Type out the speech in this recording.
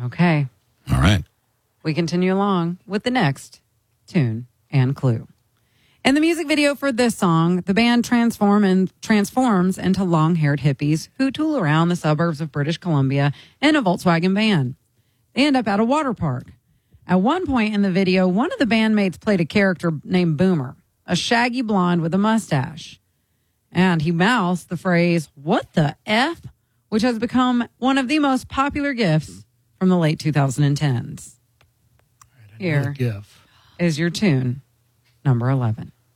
Okay. All right. We continue along with the next tune and clue. In the music video for this song, the band transforms into long-haired hippies who tool around the suburbs of British Columbia in a Volkswagen van. They end up at a water park. At one point in the video, one of the bandmates played a character named Boomer, a shaggy blonde with a mustache. And he mouthed the phrase, "What the F?" which has become one of the most popular GIFs from the late 2010s. Here GIF is your tune, number 11.